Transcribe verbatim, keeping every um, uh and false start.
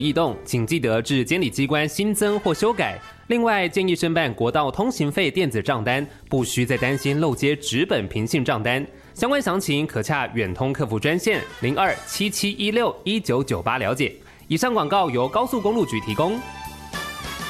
异动，请记得至监理机关新增或修改。另外，建议申办国道通行费电子账单，不需再担心漏接纸本平信账单。相关详情可洽远通客服专线零二七七一六一九九八了解。以上广告由高速公路局提供。